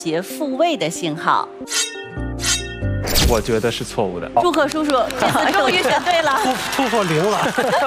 节复位的信号。 我觉得是错误的。 祝贺叔叔，这次终于选对了， 突破0了。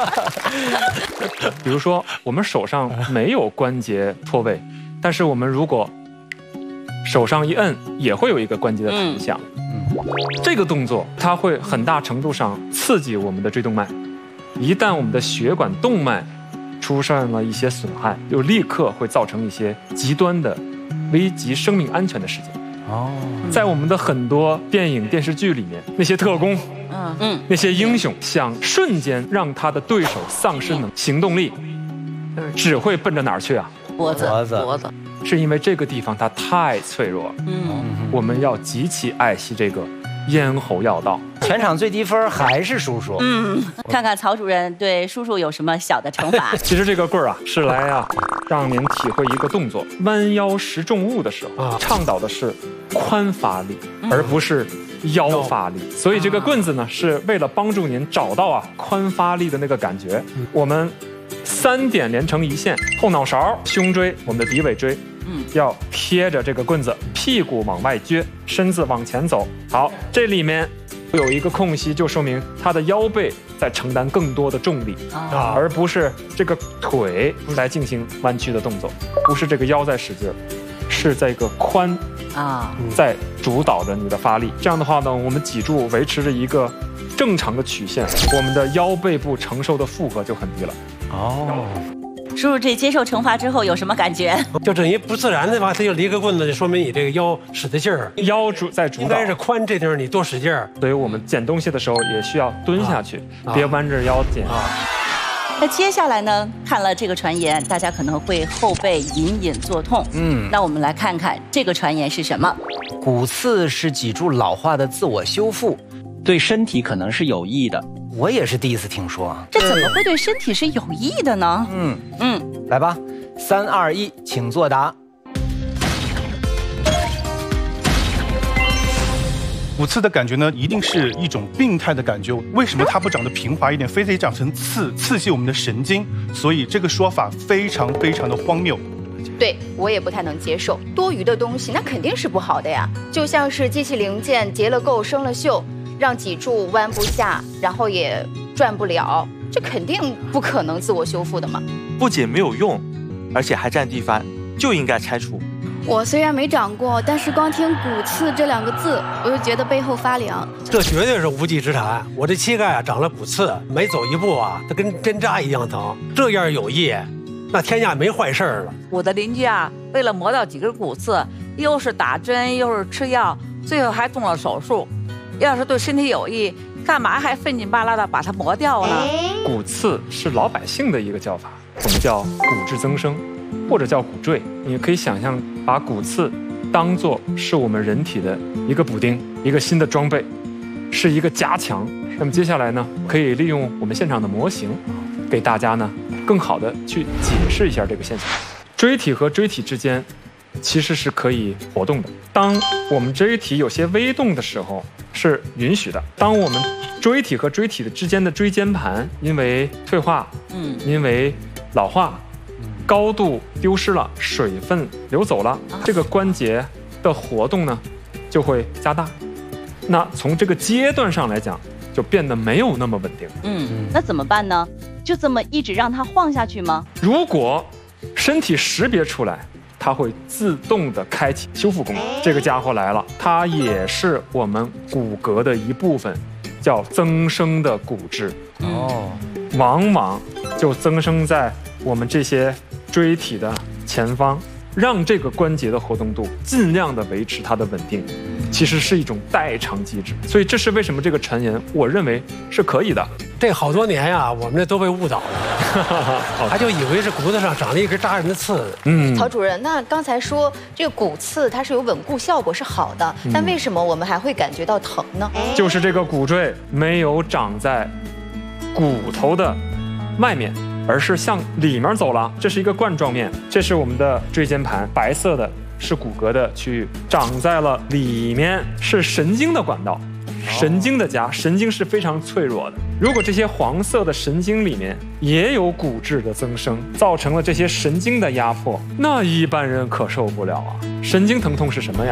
比如说，我们手上没有关节脱位，但是我们如果手上一摁，也会有一个关节的弹响。这个动作它会很大程度上刺激我们的椎动脉，一旦我们的血管动脉出现了一些损害，就立刻会造成一些极端的危及生命安全的事件。在我们的很多电影电视剧里面，那些特工，那些英雄想瞬间让他的对手丧失行动力，只会奔着哪儿去啊？ 脖子。 是因为这个地方它太脆弱了。我们要极其爱惜这个咽喉要道。 全场最低分还是叔叔。 看看曹主任对叔叔有什么小的惩罚。 其实这个棍儿啊，是来让您体会一个动作：弯腰拾重物的时候，倡导的是髋发力，而不是腰发力。所以这个棍子呢，是为了帮助您找到髋发力的那个感觉。我们3点连成一线，后脑勺、胸椎、我们的骶尾椎，要贴着这个棍子，屁股往外撅，身子往前走。好，这里面有一个空隙，就说明他的腰背在承担更多的重力，而不是这个腿来进行弯曲的动作，不是这个腰在使劲，是这个髋在主导着你的发力。这样的话呢，我们脊柱维持着一个正常的曲线，我们的腰背部承受的负荷就很低了。 叔叔这接受惩罚之后有什么感觉？ 就等于不自然的吧，他就离个棍子，就说明你这个腰使的劲儿， 腰在主导， 应该是髋这地方你多使劲儿。 所以我们捡东西的时候也需要蹲下去，别弯着腰捡。 那接下来呢，看了这个传言，大家可能会后背隐隐作痛。那我们来看看这个传言是什么。 骨刺是脊柱老化的自我修复， 对身体可能是有益的。 我也是第一次听说。 这怎么会对身体是有益的呢？ 来吧，3、2、1，请作答。 骨刺的感觉呢，一定是一种病态的感觉。为什么它不长得平滑一点，非得长成刺激我们的神经？所以这个说法非常非常的荒谬。 对，我也不太能接受。多余的东西那肯定是不好的呀，就像是机器零件结了垢生了锈，让脊柱弯不下，然后也转不了，这肯定不可能自我修复的嘛。 不仅没有用，而且还占地方，就应该拆除。 我虽然没长过，但是光听骨刺这2个字，我就觉得背后发凉。 这绝对是无稽之谈。我这膝盖长了骨刺，每走一步它跟针扎一样疼。这样有益，那天下没坏事了。 我的邻居为了磨掉几根骨刺，又是打针又是吃药，最后还动了手术。要是对身体有益，干嘛还费劲巴拉的把它磨掉呢？ 骨刺是老百姓的一个叫法，我们叫骨质增生，或者叫骨赘。你可以想象，把骨刺当作是我们人体的一个补丁，一个新的装备，是一个加强。那么接下来呢，可以利用我们现场的模型，给大家呢更好的去解释一下这个现象。椎体和椎体之间其实是可以活动的。当我们椎体有些微动的时候是允许的。当我们椎体和椎体的之间的椎间盘因为退化，因为老化，高度丢失了，水分流走了，这个关节的活动呢就会加大。那从这个阶段上来讲，就变得没有那么稳定。 那怎么办呢？就这么一直让它晃下去吗？ 如果身体识别出来，它会自动的开启修复功能。这个家伙来了，它也是我们骨骼的一部分，叫增生的骨质。往往就增生在我们这些椎体的前方，让这个关节的活动度尽量的维持它的稳定，其实是一种代偿机制。所以这是为什么这个传言我认为是可以的。 这好多年呀，我们这都被误导了，他就以为是骨头上长了一根扎人的刺。 曹主任，那刚才说这个骨刺它是有稳固效果，是好的，但为什么我们还会感觉到疼呢？ 就是这个骨赘没有长在骨头的外面，而是向里面走了。这是一个冠状面，这是我们的椎间盘，白色的是骨骼的区域，长在了里面是神经的管道，神经的家，神经是非常脆弱的。如果这些黄色的神经里面也有骨质的增生，造成了这些神经的压迫，那一般人可受不了啊。神经疼痛是什么呀？